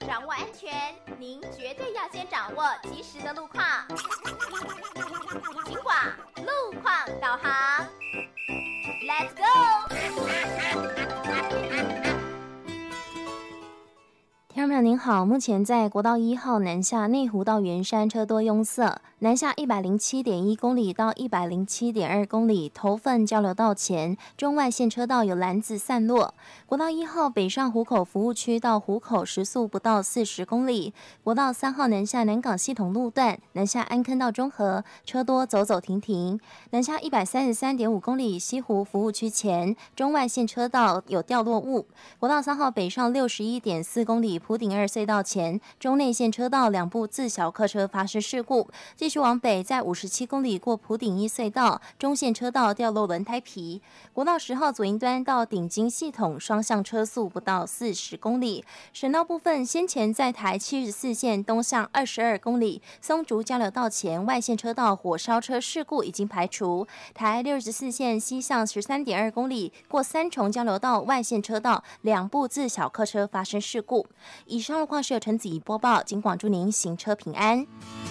掌握安全，您绝对要先掌握及时的路况。警广路况导航 ，Let's go！ 听众朋友您好，目前在国道1号南下内湖到圆山车多拥塞，南下107.1公里到107.2公里头份交流道前中外线车道有蓝子散落。国道1号北上湖口服务区到湖口时速不到40公里。国道3号南下南港系统路段南下安坑到中和车多走走停停，南下133.5公里西湖服务区前中外线车道有掉落物。国道3号北上61.4公里埔顶2隧道前中内线车道两部自小客车发生事故，继续往北在57公里过埔顶1隧道中线车道掉落轮胎皮。国道10号左营端到顶金系统双向车速不到40公里。省道部分先前在台74线东向22公里松竹交流道前外线车道火烧车事故已经排除，台64线西向13.2公里过三重交流道外线车道两部自小客车发生事故。以上路况是由陈子怡播报，警广祝您行车平安。